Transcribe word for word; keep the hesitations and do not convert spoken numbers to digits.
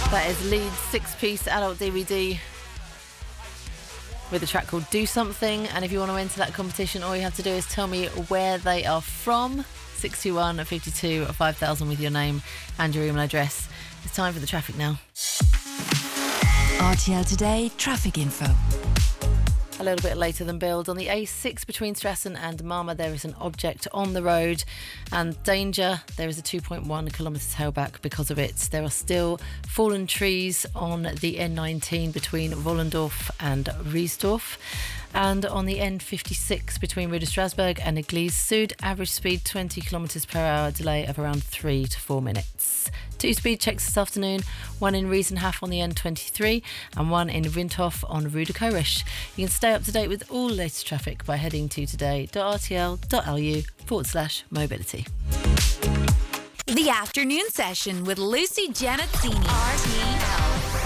That is Leeds six-piece adult D V D with a track called Do Something. And if you want to enter that competition, all you have to do is tell me where they are from. six two one, five two, five thousand with your name and your email address. It's time for the traffic now. R T L Today traffic info. A little bit later than billed. On the A six between Strassen and Marma, there is an object on the road and danger. There is a two point one kilometres tailback because of it. There are still fallen trees on the N nineteen between Wollendorf and Riesdorf. And on the N fifty-six between Rue de Strasbourg and Église Sud, average speed twenty kilometres per hour, delay of around three to four minutes. Two speed checks this afternoon, one in Riesenhof on the N twenty-three and one in Windhof on Rue de Courage. You can stay up to date with all latest traffic by heading to today.rtl.lu forward slash mobility. The afternoon session with Lucy Janazzini. R T L